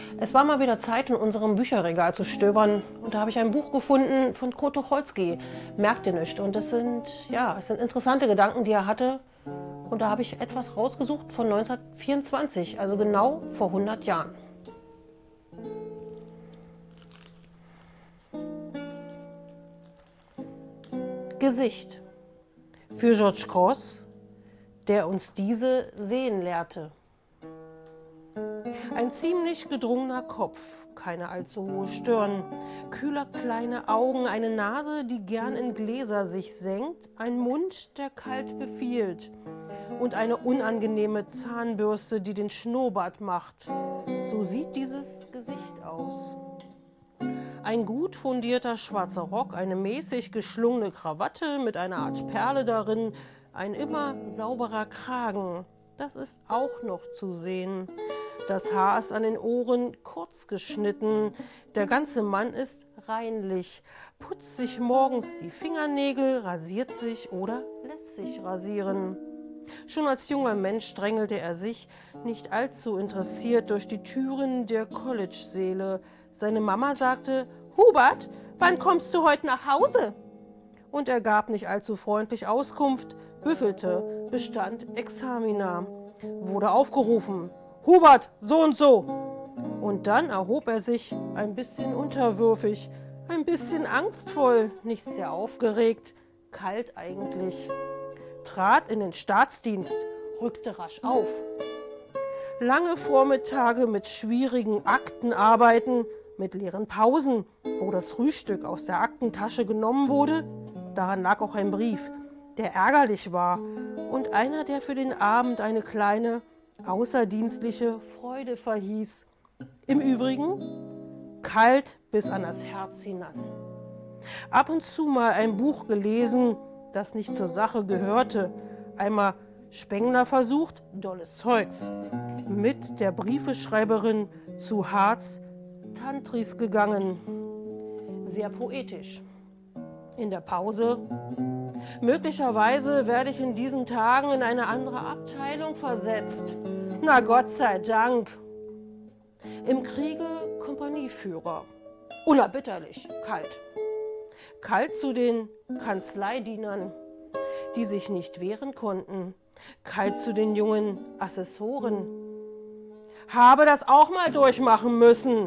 Es war mal wieder Zeit, in unserem Bücherregal zu stöbern. Und da habe ich ein Buch gefunden von Kurt Tucholsky, Merk dir nicht. Und es sind interessante Gedanken, die er hatte. Und da habe ich etwas rausgesucht von 1924, also genau vor 100 Jahren. Gesicht für George Cross, der uns diese sehen lehrte. Ein ziemlich gedrungener Kopf, keine allzu hohe Stirn, kühler kleine Augen, eine Nase, die gern in Gläser sich senkt, ein Mund, der kalt befiehlt und eine unangenehme Zahnbürste, die den Schnurrbart macht. So sieht dieses Gesicht aus. Ein gut fundierter schwarzer Rock, eine mäßig geschlungene Krawatte mit einer Art Perle darin, ein immer sauberer Kragen. Das ist auch noch zu sehen. Das Haar ist an den Ohren kurz geschnitten. Der ganze Mann ist reinlich, putzt sich morgens die Fingernägel, rasiert sich oder lässt sich rasieren. Schon als junger Mensch drängelte er sich, nicht allzu interessiert, durch die Türen der College-Säle. Seine Mama sagte: »Hubert, wann kommst du heute nach Hause?« Und er gab nicht allzu freundlich Auskunft, büffelte, bestand Examina, wurde aufgerufen: »Hubert, so und so!« Und dann erhob er sich, ein bisschen unterwürfig, ein bisschen angstvoll, nicht sehr aufgeregt, kalt eigentlich, trat in den Staatsdienst, rückte rasch auf. Lange Vormittage mit schwierigen Aktenarbeiten, mit leeren Pausen, wo das Frühstück aus der Aktentasche genommen wurde, daran lag auch ein Brief, der ärgerlich war und einer, der für den Abend eine kleine, außerdienstliche Freude verhieß. Im Übrigen kalt bis an das Herz hinan. Ab und zu mal ein Buch gelesen, das nicht zur Sache gehörte. Einmal Spengler versucht, dolles Zeugs. Mit der Briefeschreiberin zu Harz Tantris gegangen. Sehr poetisch. In der Pause: möglicherweise werde ich in diesen Tagen in eine andere Abteilung versetzt. Na Gott sei Dank. Im Kriege Kompanieführer. Unerbitterlich, kalt. Kalt zu den Kanzleidienern, die sich nicht wehren konnten. Kalt zu den jungen Assessoren. Habe das auch mal durchmachen müssen.